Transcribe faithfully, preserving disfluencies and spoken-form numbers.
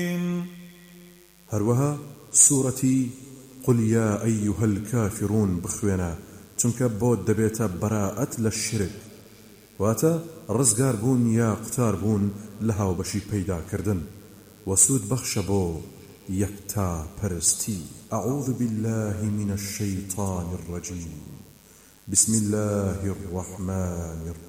هەروەها سوورەتی قل يا أيها الكافرون بخوێنە، چونکە بۆ دەبێتە بەراءەت لە شرک، واتە ڕزگار بوون یا قوتار بوون لە هاوبەشی پەیداکردن و سوود بەخشە بۆ یەکتا پەرستی. أعوذ بالله من الشيطان الرجيم. بسم الله الرحمن الرحيم.